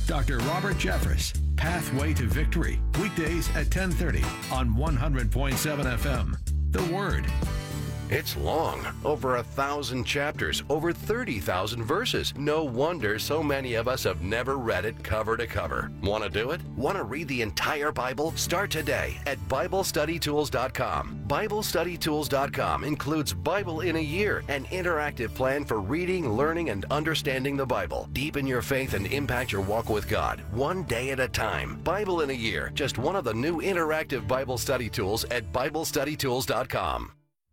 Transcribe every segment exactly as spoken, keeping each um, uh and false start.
Doctor Robert Jeffress, Pathway to Victory, weekdays at ten thirty on one hundred point seven F M. The Word. It's long, over a thousand chapters, over thirty thousand verses. No wonder so many of us have never read it cover to cover. Want to do it? Want to read the entire Bible? Start today at Bible Study Tools dot com. Bible Study Tools dot com includes Bible in a Year, an interactive plan for reading, learning, and understanding the Bible. Deepen your faith and impact your walk with God, one day at a time. Bible in a Year, just one of the new interactive Bible study tools at Bible Study Tools dot com.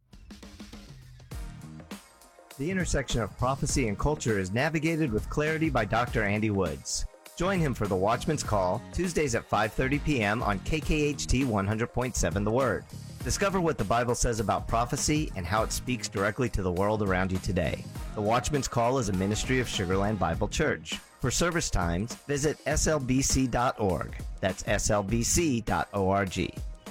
The intersection of prophecy and culture is navigated with clarity by Doctor Andy Woods. Join him for the Watchman's Call, Tuesdays at five thirty p.m. on K K H T one hundred point seven The Word. Discover what the Bible says about prophecy and how it speaks directly to the world around you today. The Watchman's Call is a ministry of Sugarland Bible Church. For service times, visit S L B C dot org. That's S L B C dot org.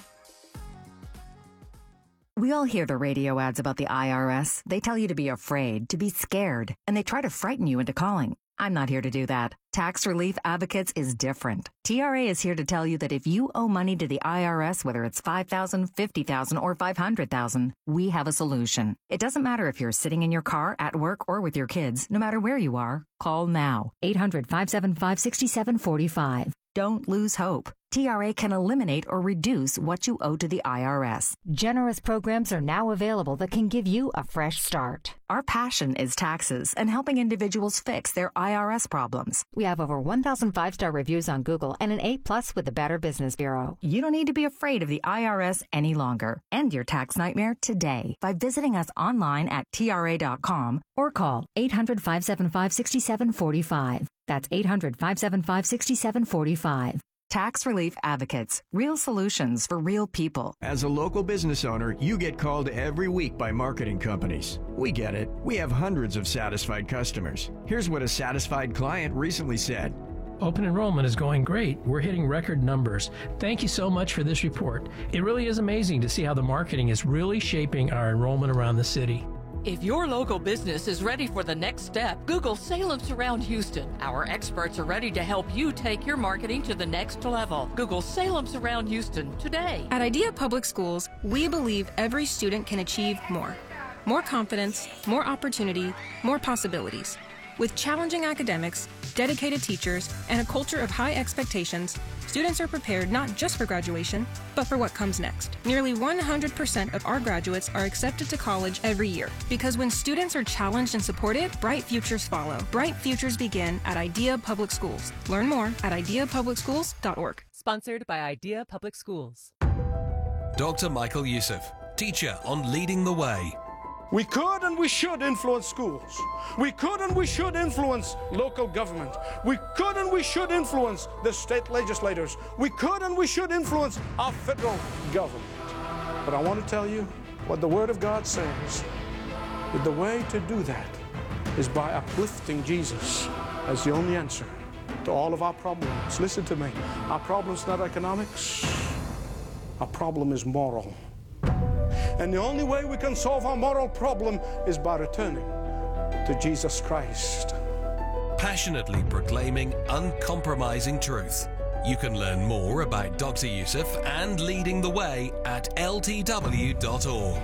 We all hear the radio ads about the I R S. They tell you to be afraid, to be scared, and they try to frighten you into calling. I'm not here to do that. Tax Relief Advocates is different. T R A is here to tell you that if you owe money to the I R S, whether it's five thousand dollars, fifty thousand dollars, or five hundred thousand dollars, we have a solution. It doesn't matter if you're sitting in your car, at work, or with your kids. No matter where you are, call now. eight hundred, five seven five, six seven four five. Don't lose hope. T R A can eliminate or reduce what you owe to the I R S. Generous programs are now available that can give you a fresh start. Our passion is taxes and helping individuals fix their I R S problems. We have over one thousand five-star reviews on Google and an A plus with the Better Business Bureau. You don't need to be afraid of the I R S any longer. End your tax nightmare today by visiting us online at T R A dot com or call eight hundred, five seven five, six seven four five. That's eight hundred, five seven five, six seven four five. Tax Relief Advocates. Real solutions for real people. As a local business owner, you get called every week by marketing companies. We get it. We have hundreds of satisfied customers. Here's what a satisfied client recently said. Open enrollment is going great. We're hitting record numbers. Thank you so much for this report. It really is amazing to see how the marketing is really shaping our enrollment around the city. If your local business is ready for the next step, Google Salem Surround Houston. Our experts are ready to help you take your marketing to the next level. Google Salem Surround Houston today. At Idea Public Schools, we believe every student can achieve more. More confidence, more opportunity, more possibilities. With challenging academics, dedicated teachers, and a culture of high expectations, students are prepared not just for graduation, but for what comes next. Nearly one hundred percent of our graduates are accepted to college every year, because when students are challenged and supported, bright futures follow. Bright futures begin at Idea Public Schools. Learn more at idea public schools dot org. Sponsored by Idea Public Schools. Doctor Michael Youssef, teacher on Leading the Way. We could and we should influence schools. We could and we should influence local government. We could and we should influence the state legislators. We could and we should influence our federal government. But I want to tell you what the Word of God says. That the way to do that is by uplifting Jesus as the only answer to all of our problems. Listen to me. Our problem's not economics. Our problem is moral. And the only way we can solve our moral problem is by returning to Jesus Christ. Passionately proclaiming uncompromising truth. You can learn more about Doctor Youssef and Leading the Way at L T W dot org.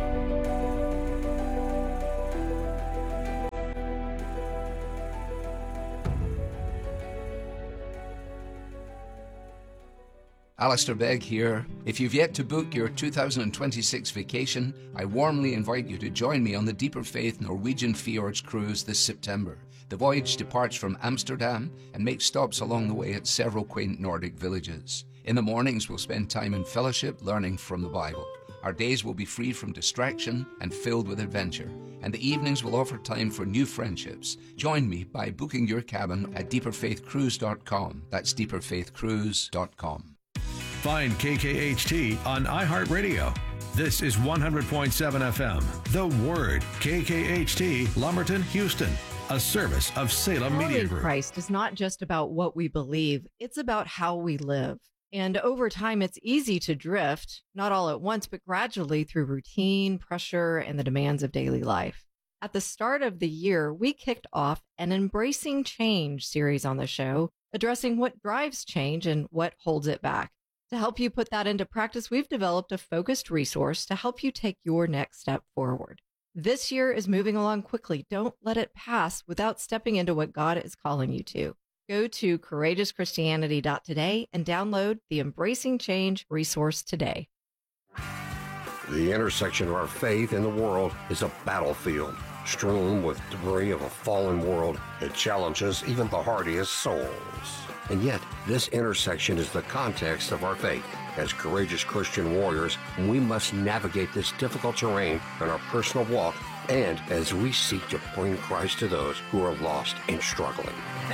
Alistair Begg here. If you've yet to book your two thousand twenty-six vacation, I warmly invite you to join me on the Deeper Faith Norwegian Fjords cruise this September. The voyage departs from Amsterdam and makes stops along the way at several quaint Nordic villages. In the mornings, we'll spend time in fellowship learning from the Bible. Our days will be free from distraction and filled with adventure. And the evenings will offer time for new friendships. Join me by booking your cabin at deeper faith cruise dot com. That's deeper faith cruise dot com. Find K K H T on iHeartRadio. This is one hundred point seven F M. The Word. K K H T, Lumberton, Houston. A service of Salem Media Group. Christ is not just about what we believe. It's about how we live. And over time, it's easy to drift, not all at once, but gradually through routine, pressure, and the demands of daily life. At the start of the year, we kicked off an Embracing Change series on the show addressing what drives change and what holds it back. To help you put that into practice, we've developed a focused resource to help you take your next step forward. This year is moving along quickly. Don't let it pass without stepping into what God is calling you to. Go to courageous christianity dot today and download the Embracing Change resource today. The intersection of our faith and the world is a battlefield, strewn with debris of a fallen world that challenges even the hardiest souls. And yet, this intersection is the context of our faith. As courageous Christian warriors, we must navigate this difficult terrain in our personal walk and as we seek to bring Christ to those who are lost and struggling.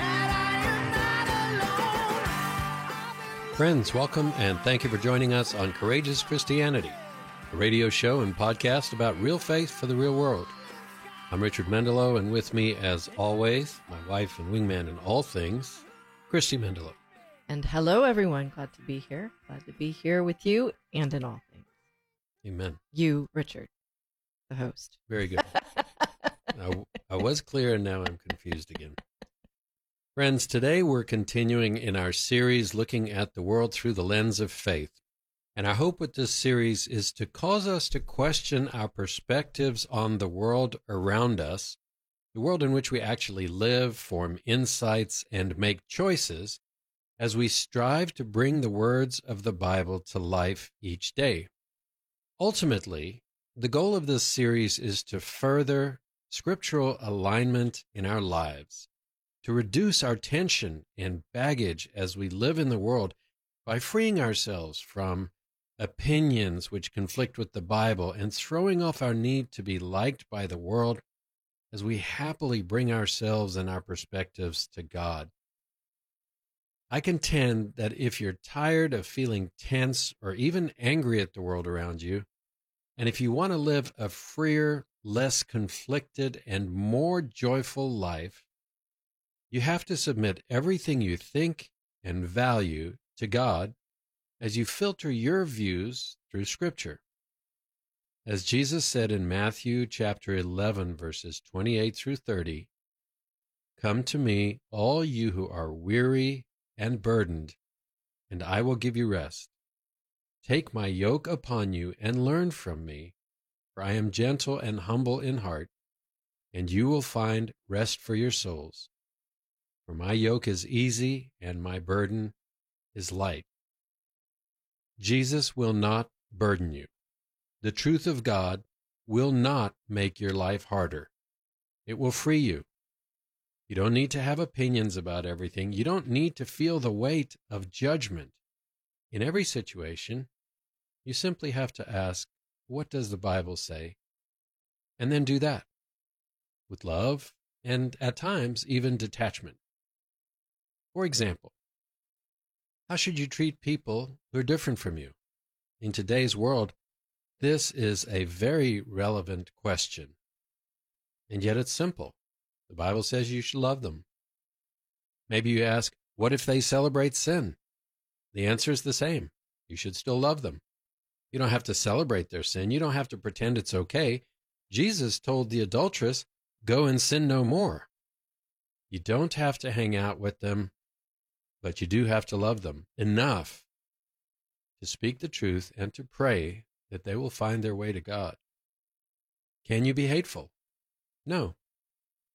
Friends, welcome and thank you for joining us on Courageous Christianity, a radio show and podcast about real faith for the real world. I'm Richard Mendelow, and with me, as always, my wife and wingman in all things, Christy Mendelow. And hello, everyone. Glad to be here. Glad to be here with you and in all things. Amen. You, Richard, the host. Very good. I, I was clear, and now I'm confused again. Friends, today we're continuing in our series looking at the world through the lens of faith. And our hope with this series is to cause us to question our perspectives on the world around us, the world in which we actually live, form insights, and make choices as we strive to bring the words of the Bible to life each day. Ultimately, the goal of this series is to further scriptural alignment in our lives, to reduce our tension and baggage as we live in the world by freeing ourselves from opinions which conflict with the Bible and throwing off our need to be liked by the world as we happily bring ourselves and our perspectives to God. I contend that if you're tired of feeling tense or even angry at the world around you, and if you want to live a freer, less conflicted, and more joyful life, you have to submit everything you think and value to God as you filter your views through Scripture. As Jesus said in Matthew chapter eleven, verses twenty-eight through thirty, "Come to me, all you who are weary and burdened, and I will give you rest. Take my yoke upon you and learn from me, for I am gentle and humble in heart, and you will find rest for your souls. For my yoke is easy and my burden is light." Jesus will not burden you. The truth of God will not make your life harder. It will free you. You don't need to have opinions about everything. You don't need to feel the weight of judgment. In every situation, you simply have to ask, what does the Bible say? And then do that with love and, at times, even detachment. For example, how should you treat people who are different from you? In today's world, this is a very relevant question. And yet it's simple. The Bible says you should love them. Maybe you ask, what if they celebrate sin? The answer is the same. You should still love them. You don't have to celebrate their sin. You don't have to pretend it's okay. Jesus told the adulteress, go and sin no more. You don't have to hang out with them, but you do have to love them enough to speak the truth and to pray that they will find their way to God. Can you be hateful? No,